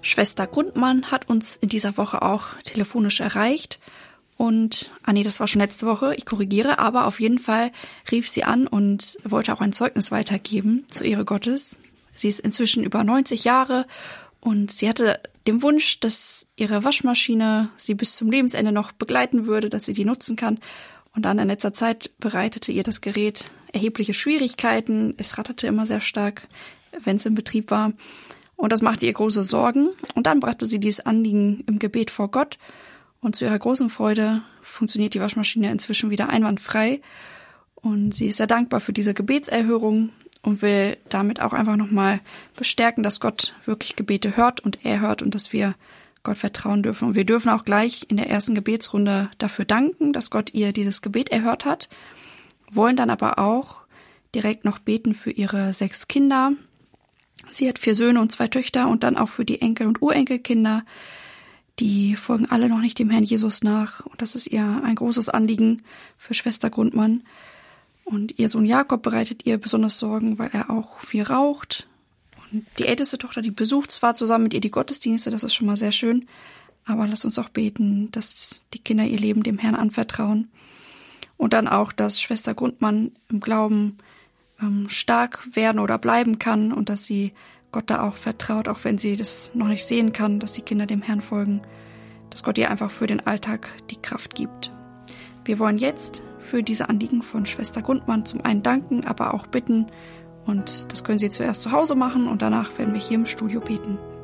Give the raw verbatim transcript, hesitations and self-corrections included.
Schwester Grundmann hat uns in dieser Woche auch telefonisch erreicht. Und, ah nee, das war schon letzte Woche, ich korrigiere, aber auf jeden Fall rief sie an und wollte auch ein Zeugnis weitergeben zur Ehre Gottes. Sie ist inzwischen über neunzig Jahre und sie hatte den Wunsch, dass ihre Waschmaschine sie bis zum Lebensende noch begleiten würde, dass sie die nutzen kann. Und dann in letzter Zeit bereitete ihr das Gerät erhebliche Schwierigkeiten. Es ratterte immer sehr stark, wenn es in Betrieb war. Und das machte ihr große Sorgen. Und dann brachte sie dieses Anliegen im Gebet vor Gott. Und zu ihrer großen Freude funktioniert die Waschmaschine inzwischen wieder einwandfrei. Und sie ist sehr dankbar für diese Gebetserhörung und will damit auch einfach nochmal bestärken, dass Gott wirklich Gebete hört und er hört und dass wir Gott vertrauen dürfen. Und wir dürfen auch gleich in der ersten Gebetsrunde dafür danken, dass Gott ihr dieses Gebet erhört hat. Wollen dann aber auch direkt noch beten für ihre sechs Kinder. Sie hat vier Söhne und zwei Töchter und dann auch für die Enkel- und Urenkelkinder. Die folgen alle noch nicht dem Herrn Jesus nach. Und das ist ihr ein großes Anliegen für Schwester Grundmann. Und ihr Sohn Jakob bereitet ihr besonders Sorgen, weil er auch viel raucht. Und die älteste Tochter, die besucht zwar zusammen mit ihr die Gottesdienste, das ist schon mal sehr schön. Aber lasst uns auch beten, dass die Kinder ihr Leben dem Herrn anvertrauen. Und dann auch, dass Schwester Grundmann im Glauben ähm, stark werden oder bleiben kann und dass sie Gott da auch vertraut, auch wenn sie das noch nicht sehen kann, dass die Kinder dem Herrn folgen, dass Gott ihr einfach für den Alltag die Kraft gibt. Wir wollen jetzt für diese Anliegen von Schwester Grundmann zum einen danken, aber auch bitten und das können Sie zuerst zu Hause machen und danach werden wir hier im Studio beten.